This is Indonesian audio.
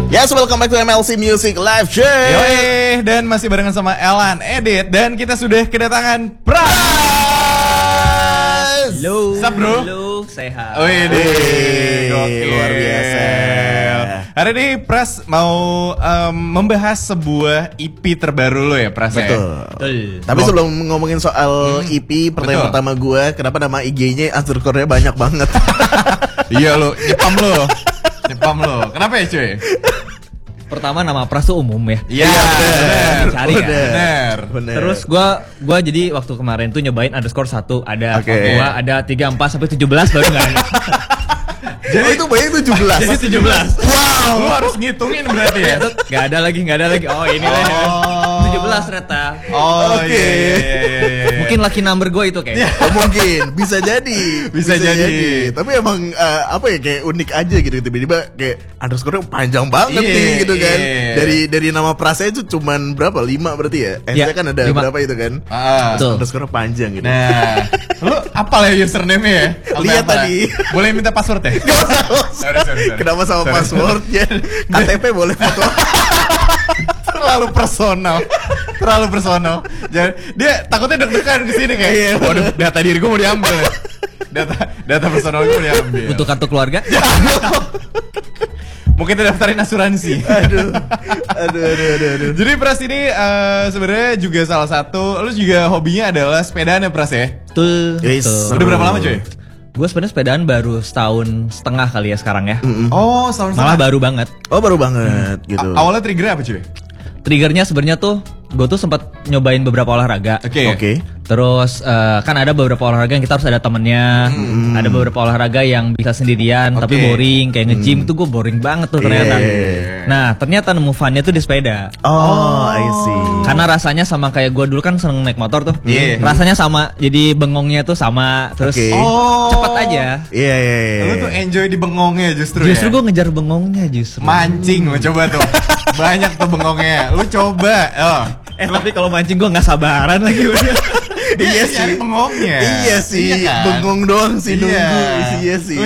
Yes, welcome back to MLC Music Live Show. Yoi, dan masih barengan sama Elan Edit. Dan kita sudah kedatangan Pras. Halo. Sup bro? Halo, sehat. Gokil. Luar biasa. Hari ini Pras mau membahas sebuah EP terbaru lo ya Pras. Betul. Tapi sebelum ngomongin soal EP, pertanyaan pertama gue, kenapa nama IG-nya underscore-nya banyak banget? Iya lo, nyepam lo. Kenapa ya cuy? Pertama nama Pras tuh umum ya. Iya, Cari kan. bener. Terus gua jadi waktu kemarin tuh nyobain underscore 1 ada Oke. 2, ada 3, 4 sampai 17 baru enggak ada. Jadi itu banyak 17. Jadi 17. Wow, lo harus ngitungin berarti ya. Enggak ada lagi. Oh, ini lah. 17 ternyata. Oh, Oke. iya. Mungkin lucky number gue itu kayaknya. Oh, mungkin bisa jadi. Bisa jadi. Tapi emang apa ya, kayak unik aja gitu, tiba-tiba kayak underscore-nya panjang banget Iya, nih gitu kan. iya. Dari nama Prasnya itu cuman berapa? 5 berarti ya? Iya, kan ada 5. berapa itu kan? Betul. Underscore panjang gitu. Nah, lu apal ya username-nya ya? Lihat Apa? tadi. Boleh minta password ya? Sorry. Kenapa sama Sorry. passwordnya? KTP boleh foto. Terlalu personal. Jadi dia takutnya deg-degan kesini kayak, Iya. waduh, data diri gue mau diambil. Data personal gue mau diambil. Untuk kartu keluarga. Mungkin dia daftarin asuransi. Aduh. Jadi Pras ini sebenarnya juga salah satu, lu juga hobinya adalah sepedaan ya Pras ya? Betul. Yes. Udah berapa lama cuy? Gue sebenarnya sepedaan baru setahun setengah kali ya sekarang ya. Oh, setahun Malah baru banget. Oh, baru banget gitu. Awalnya trigger apa cuy? Triggernya sebenarnya tuh gue tuh sempat nyobain beberapa olahraga. Oke. Terus kan ada beberapa olahraga yang kita harus ada temennya. Ada beberapa olahraga yang bisa sendirian tapi boring. Kayak nge-gym tuh gue boring banget tuh ternyata. Nah ternyata nemu funnya tuh di sepeda. Oh, I see. Karena rasanya sama kayak gue dulu kan seneng naik motor tuh. Iya. Rasanya sama. Jadi bengongnya tuh sama. Terus Oke. cepet aja. Iya. Lu tuh enjoy di bengongnya justru Justru ya? gue ngejar bengongnya justru. Mancing lo coba tuh. Banyak tuh bengongnya. Lu coba. Oh. Tapi kalau mancing gue nggak sabaran lagi udah. Iya Nyari sih. bengongnya. Iya sih. Iya kan? Bengong doang sih Iya. nunggu. Iya sih.